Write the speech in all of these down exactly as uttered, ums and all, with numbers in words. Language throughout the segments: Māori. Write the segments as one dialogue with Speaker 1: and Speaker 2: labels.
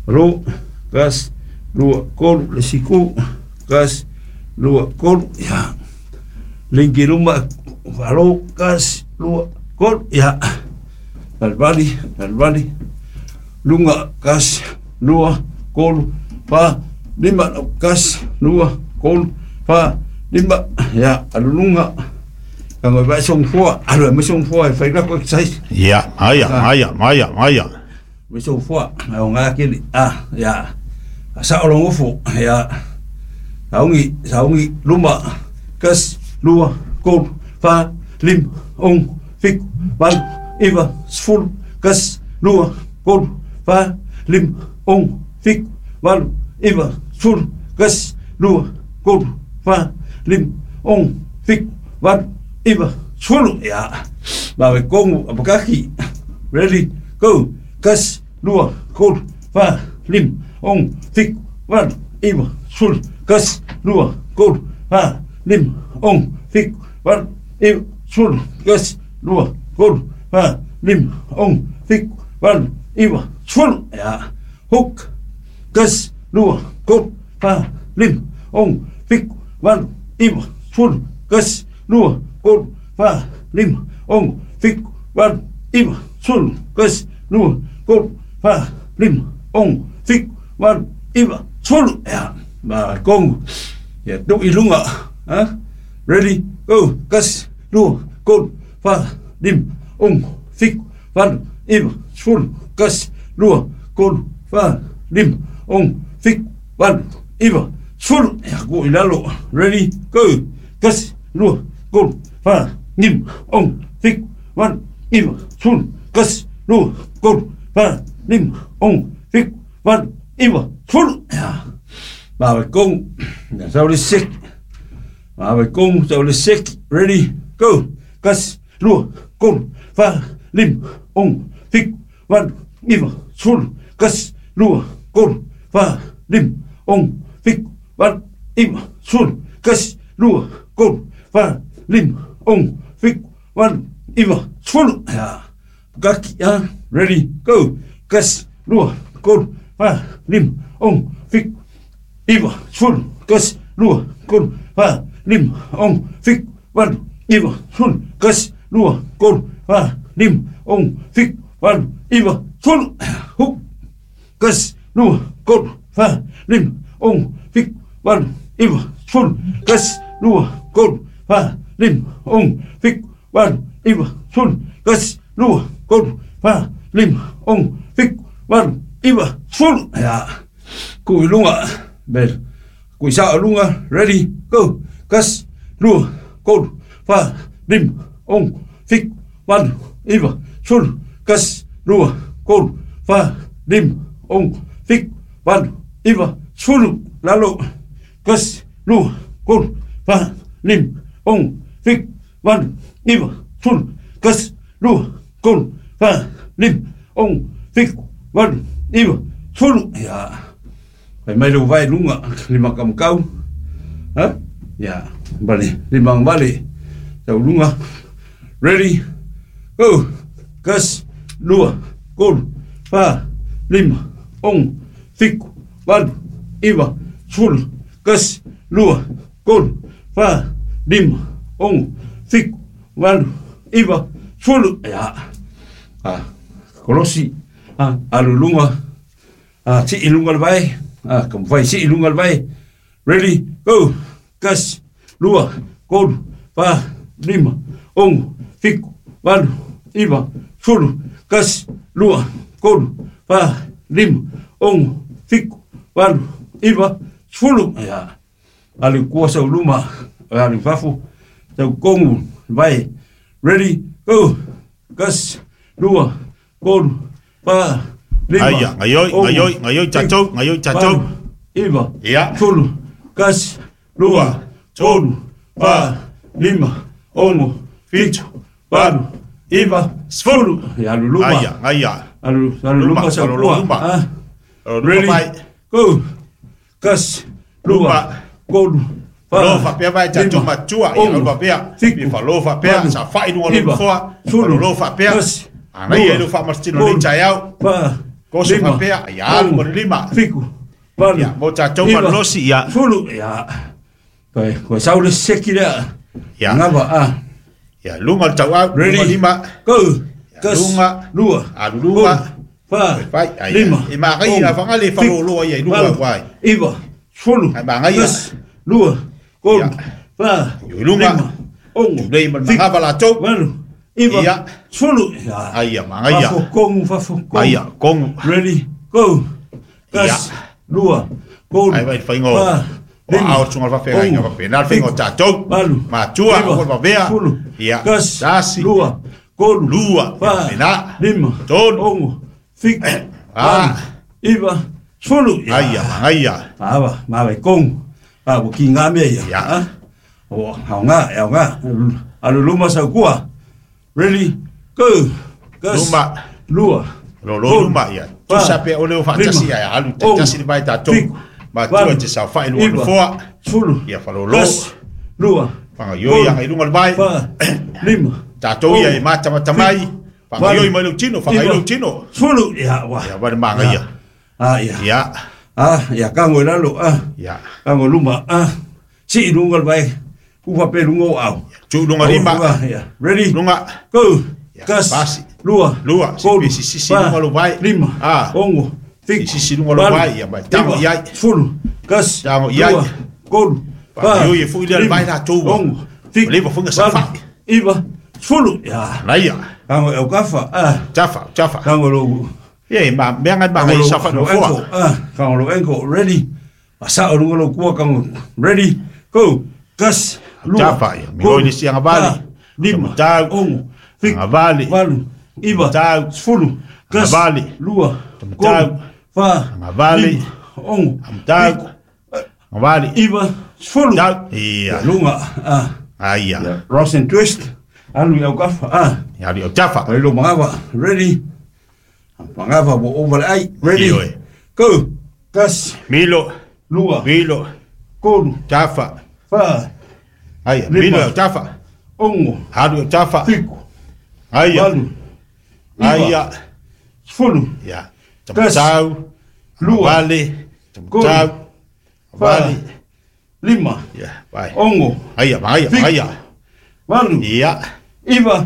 Speaker 1: ro kas lua kolu le siku kas lua kolu ya lingi rumah ro kas lua kolu ya albali albali lunga kas lua kolu pa lima kas lua kolu pa lima ya alunga kalau vai song fo alo me song fo fai la ko sai
Speaker 2: ya aya aya aya aya
Speaker 1: me song fo au nga ki ah ya sa olong fo ya saungi saungi luma kas lua kol fa lim ong fik val iva sful kas lua kol fa lim ong fik val iva sful kas lua kol fa lim ong fik val iba solo ya ba we kongu apakaki ready go kas lua kol fa lim ong fik wan iba sul kas lua kol fa lim ong fik wan iba sul kas lua kol fa lim ong fik wan iba sul ya huk kas lua kol fa lim ong fik wan iba sul kas lua kol fa lim ong fik wan iba sul kas lua kol fa lim ong fik wan iba sul ya ba kong ya do ilunga ha ready go kas lua kol fa lim ong fik wan iba sul kas lua kol fa lim ong fik wan iba sul ya go ilalo ready go kas lua kol fa lim ong fik wan iba sul kas lua kol fa lim ong fik wan iba sul ya ba kong ya sao le sek ba kong sao le sek ready go kas lua kol fa lim ong fik wan iba sul kas lua kol fa lim ong fik wan iba sul kas lua kol fa lim ong fik wan iba sul ya gaki ya ready go kas lua kol fa lim ong fik iba sul kas lua kol fa lim ong fik wan iba sul kas lua kol fa lim ong fik wan iba sul huk kas lua kol fa lim ong fik wan iba sul kas lua kol fa lim ong fik wan iba sul kas lua kol fa lim ong fik wan iba sul ya kui lunga bel kui sa lunga ready go kas lua kol fa lim ong fik wan iba sul kas lua kol fa lim ong fik wan iba sul lalo kas lua kol fa lim ong fik wan iba sul kas lua kol fa lim ong fik wan iba sul ya phải mai lu vai lunga lima kam kau ha ya bali limang bali tau lunga ready go kas lua kol fa lim ong fik wan iba sul kas lua kol fa lim ong fik wan iba sul ya ah kolosi ah alulunga ah si ilunga vai ah kam vai si ilunga vai ready go kas lua kol fa lim ong fik wan iba sul kas lua kol fa lim ong fik wan iba sul ya ali kuasa uluma ali fafu tau kongu vai ready go kas lua kol fa lima
Speaker 2: aya ngayoi ngayoi ngayoi chacho ngayoi chacho
Speaker 1: iba
Speaker 2: ya
Speaker 1: sul kas lua kol fa lima ong fik wan iba sul ya luluma
Speaker 2: aya aya
Speaker 1: alu alu luma sa luma ah
Speaker 2: ready
Speaker 1: go kas lua kol
Speaker 2: lo fa pe vai chacho machua i lo pe fi fa lo fa pe sa fa i lo lo fa lo fa pe ana ye lo fa mastino le chayao
Speaker 1: fa
Speaker 2: Koso papea, ya, mo lima.
Speaker 1: Fiku. Walu.
Speaker 2: Ya, mo ta toma losi ya.
Speaker 1: Fulu ya. Koe koe saule seki lea.
Speaker 2: Ya.
Speaker 1: Ngava ah.
Speaker 2: Ya, lunga tau au, lunga lima.
Speaker 1: Go. Kas.
Speaker 2: Lunga.
Speaker 1: Lua.
Speaker 2: A lunga.
Speaker 1: Fa.
Speaker 2: Fai.
Speaker 1: Lima.
Speaker 2: E ma ngai na fanga le falo loa ia lunga wai.
Speaker 1: Iva. Fulu.
Speaker 2: Ai ma ngai.
Speaker 1: Kas. Lua. Go. Fa.
Speaker 2: Lunga.
Speaker 1: Ongo.
Speaker 2: Dei man ngava la tau.
Speaker 1: Walu. Iva. Fulu. Ya.
Speaker 2: Ai ya, ma ngai ya.
Speaker 1: Fa kongu fa kongu.
Speaker 2: Ai ya, kongu.
Speaker 1: Ready. Go. Kas. Lua. Go.
Speaker 2: Ai vai faingo. Wa au tsunga fa fega nga fa pena faingo ta tau. Ma tua ko va vea. Ya.
Speaker 1: Kas.
Speaker 2: Sasi.
Speaker 1: Lua. Go.
Speaker 2: Lua.
Speaker 1: Fa.
Speaker 2: Pena.
Speaker 1: Lima.
Speaker 2: Ton.
Speaker 1: Ongo. Fik.
Speaker 2: Ah.
Speaker 1: Iva. Fulu.
Speaker 2: Ai ya, ma ngai ya.
Speaker 1: Ava, ma vai kongu. Ah, bu kinga me ya.
Speaker 2: Ya.
Speaker 1: O, haunga, haunga. Alu luma sa kua. Ready. Go. Kas.
Speaker 2: Luma.
Speaker 1: Lua.
Speaker 2: Lo lo luma ya. Tu sape o leo fantasi ya. Alu tasi ni vai ta tau. Ma tua te sa fai lu no foa.
Speaker 1: Fulu.
Speaker 2: Ya fa lo lo.
Speaker 1: Lua.
Speaker 2: Panga yo ya ngai lunga vai.
Speaker 1: Lima.
Speaker 2: Ta tau ya i mata mata mai. Panga yo i mai lu tino, panga yo tino.
Speaker 1: Fulu ya wa.
Speaker 2: Ya va ma ngai ya.
Speaker 1: Ah ya.
Speaker 2: Ya.
Speaker 1: Ah ya kango la lo ah.
Speaker 2: Ya.
Speaker 1: Kango luma ah. Si lunga vai. Ku fa pe lunga au.
Speaker 2: Tu lunga lima.
Speaker 1: Ya. Ready.
Speaker 2: Lunga.
Speaker 1: Go.
Speaker 2: Kas.
Speaker 1: Kas. Lua.
Speaker 2: Lua. Si si si lunga lu vai.
Speaker 1: Lima.
Speaker 2: Ah.
Speaker 1: Ongo.
Speaker 2: Si si si lunga lu vai ya mai. Tango ya.
Speaker 1: Fulu. Kas.
Speaker 2: Tango ya.
Speaker 1: Gol.
Speaker 2: Pa yo ye fu ile vai na tu.
Speaker 1: Ongo. Fik.
Speaker 2: Leva funga sa fa.
Speaker 1: Iva. Fulu. Ya.
Speaker 2: Laia.
Speaker 1: Kango el kafa. Ah.
Speaker 2: Jafa, jafa.
Speaker 1: Kango lo.
Speaker 2: Ye ma me ngai ma ngai sa fa no fo.
Speaker 1: Ah. Kango lo enko. Ready. Asa o lo kua kango. Ready. Go. Kas.
Speaker 2: Jafa ya. Mi oi ni sianga bali.
Speaker 1: Lima.
Speaker 2: Tau.
Speaker 1: Ongo. Fik.
Speaker 2: Ngavali.
Speaker 1: Walu. Iva.
Speaker 2: Tau.
Speaker 1: Fulu. Kas.
Speaker 2: Ngavali.
Speaker 1: Lua.
Speaker 2: Tau.
Speaker 1: Fa.
Speaker 2: Ngavali.
Speaker 1: Ongo.
Speaker 2: Tau. Ngavali.
Speaker 1: Iva. Fulu.
Speaker 2: Tau. Iya.
Speaker 1: Lunga. Ah.
Speaker 2: Aya.
Speaker 1: Ross and twist. Alu ya kafa. Ah.
Speaker 2: Ya ri jafa.
Speaker 1: Ai lo mangava. Ready. Mangava bo over ai. Ready. Go. Kas.
Speaker 2: Milo.
Speaker 1: Lua.
Speaker 2: Milo.
Speaker 1: Kodu.
Speaker 2: Jafa.
Speaker 1: Fa.
Speaker 2: Aya. Milo jafa.
Speaker 1: Ongo.
Speaker 2: Hadu jafa.
Speaker 1: Fiku.
Speaker 2: Aya.
Speaker 1: Walu.
Speaker 2: Aya.
Speaker 1: Fulu.
Speaker 2: Ya.
Speaker 1: Kas.
Speaker 2: Tau.
Speaker 1: Lua.
Speaker 2: Vale. Tau. Vale.
Speaker 1: Lima.
Speaker 2: Ya. Vai.
Speaker 1: Ongo.
Speaker 2: Aya, aya, aya.
Speaker 1: Walu.
Speaker 2: Ya.
Speaker 1: Iva.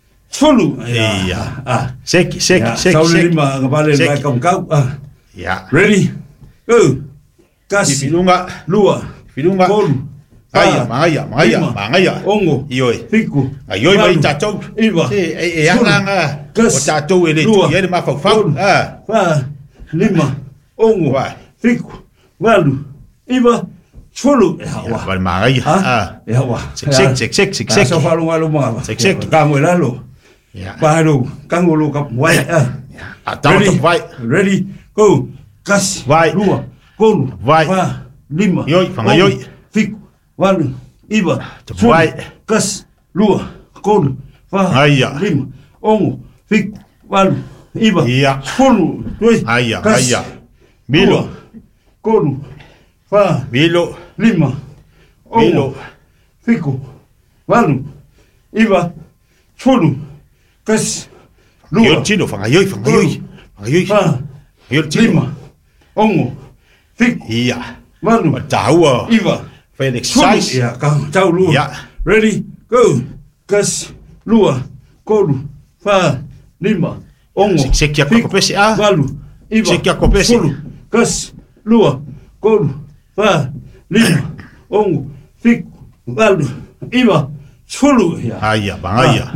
Speaker 1: Fulu.
Speaker 2: Iya.
Speaker 1: Ah.
Speaker 2: Seki, seki, seki.
Speaker 1: Saule lima ngavale mai kam kau. Ah.
Speaker 2: Ya.
Speaker 1: Ready. Go. Kas.
Speaker 2: Filunga.
Speaker 1: Lua.
Speaker 2: Filunga.
Speaker 1: Kodu.
Speaker 2: Aya, aya, aya, aya.
Speaker 1: Ongo.
Speaker 2: Ioi.
Speaker 1: Fiku.
Speaker 2: Ayoi mai tatou.
Speaker 1: Iva.
Speaker 2: E e anga. O tatou ele tu ele ma fau fau. Ah.
Speaker 1: Fa. Lima. Ongo.
Speaker 2: Vai.
Speaker 1: Fiku. Walu. Iva. Fulu.
Speaker 2: Ya, vai mai. Ah.
Speaker 1: Ya wa.
Speaker 2: Sek sek sek sek sek sek.
Speaker 1: Sa falu ngalo mga.
Speaker 2: Sek sek.
Speaker 1: Kango lalo.
Speaker 2: Ya.
Speaker 1: Paru. Kango lo kap. Wai. Ah.
Speaker 2: Atau tu vai.
Speaker 1: Ready. Go. Kas.
Speaker 2: Vai.
Speaker 1: Lua. Kodu.
Speaker 2: Vai.
Speaker 1: Fa. Lima.
Speaker 2: Yoi, fanga yoi.
Speaker 1: Fiku. Walu. Iva.
Speaker 2: Vai.
Speaker 1: Kas. Lua. Kodu. Fa.
Speaker 2: Aya.
Speaker 1: Lima. Ongo. Fiku. Walu. Iva.
Speaker 2: Ia.
Speaker 1: Fulu. Doi.
Speaker 2: Aya,
Speaker 1: Kas.
Speaker 2: aya. Milo.
Speaker 1: Kodu. Fa.
Speaker 2: Milo.
Speaker 1: Lima. Ongo.
Speaker 2: Milo.
Speaker 1: Fiku. Walu. Iva. Fulu. Kas. Lua.
Speaker 2: Yo chino fanga yoi, fanga yoi. Fanga yoi.
Speaker 1: Fa.
Speaker 2: Yo chino.
Speaker 1: Lima. Ongo. Fiku.
Speaker 2: Ia.
Speaker 1: Walu.
Speaker 2: Tahu.
Speaker 1: Iva.
Speaker 2: Felix
Speaker 1: Fulu.
Speaker 2: size.
Speaker 1: Ya, kau tau lua.
Speaker 2: Ya.
Speaker 1: Ready. Go. Kas. Lua. Kodu. Fa. Lima. Ongo.
Speaker 2: Sek sek ya
Speaker 1: Fiku.
Speaker 2: kopesi ah.
Speaker 1: Walu. Iva.
Speaker 2: Sek ya kopesi.
Speaker 1: Fulu. Kas. Lua. Kodu. Fa. Lima. Ongo. Fiku. Walu. Iva. Fulu. Ya.
Speaker 2: Aya, bangaya.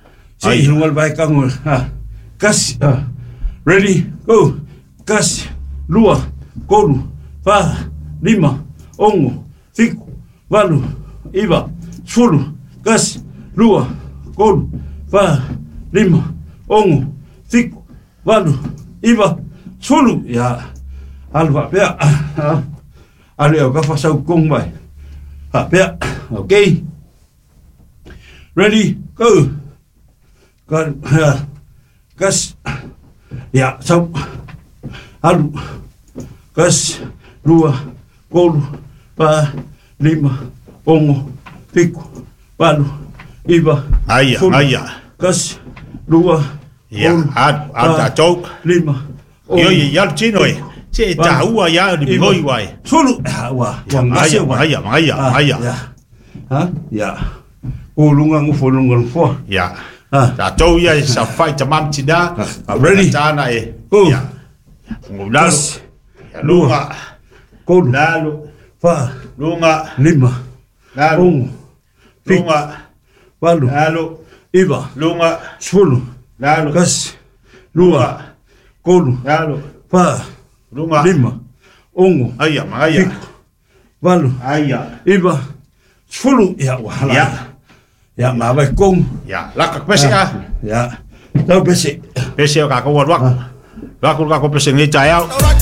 Speaker 1: Si hungal baik kang ha. Kas. ah. Ready. Go. Kas. Lua. Kodu. Fa. Lima. Ongo. Fiku. Walu. Iva. Fulu. Kas. Lua. Kodu. Fa. Lima. Ongo. Fiku. Walu. Iva. Fulu. Ya. Alva pea. Alu eu ka fasau kong mai. Ha pea. Okay. Ready. Go. Kan. Kas. Ya. Sau. Alu. Kas. Lua. Kodu. Fa. Lima. Ongo. Fiku. Walu. Iva.
Speaker 2: Aya, aya.
Speaker 1: Kas. Lua.
Speaker 2: Ya, ad ad tatou.
Speaker 1: Lima.
Speaker 2: Yo ya chino e. Se ta ua ya ni hoi wai.
Speaker 1: Sulu wa wa
Speaker 2: Maya maya maya maya.
Speaker 1: Ha ya. O lunga ngu fo lunga fo.
Speaker 2: Ya. Ta tau ya sa fai ta mam tida.
Speaker 1: Ready.
Speaker 2: Ta na e. Ya. Ngulalo. Lunga.
Speaker 1: Ko
Speaker 2: lalo.
Speaker 1: Fa.
Speaker 2: Lunga.
Speaker 1: Lima.
Speaker 2: Lalo. Lunga.
Speaker 1: Walu.
Speaker 2: Lalo.
Speaker 1: Iba.
Speaker 2: Lunga.
Speaker 1: Sulu.
Speaker 2: Lalo.
Speaker 1: Kas. Lua. Kolu.
Speaker 2: Lalo.
Speaker 1: Fa.
Speaker 2: Lunga.
Speaker 1: Lima. Ongo.
Speaker 2: Aya maya.
Speaker 1: Walu.
Speaker 2: Aya.
Speaker 1: Iba. Sulu ya wahala.
Speaker 2: Ya.
Speaker 1: Ya ma vai kong.
Speaker 2: Ya. Laka pese a.
Speaker 1: Ya. Tau pese.
Speaker 2: Pese ka ko wa wa. Laka ko pese ni chayao.